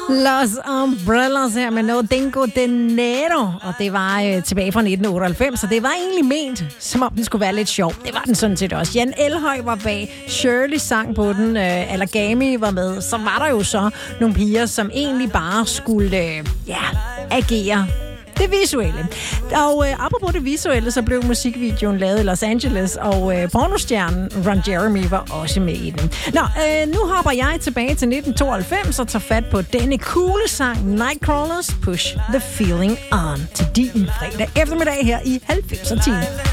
Los Umbrellas her med No Dingo Dinero, og det var tilbage fra 1998, så det var egentlig ment, som om den skulle være lidt sjov. Det var den sådan set også. Jan Elhøj var bag, Shirley sang på den, Allergami var med. Så var der jo så nogle piger, som egentlig bare skulle agere det visuelle. Og apropos det visuelle, så blev musikvideoen lavet i Los Angeles, og pornostjernen Ron Jeremy var også med i den. Nå, nu hopper jeg tilbage til 1992 og tager fat på denne coole sang Nightcrawlers Push the Feeling On til din fredag eftermiddag her i 90'er-tiden.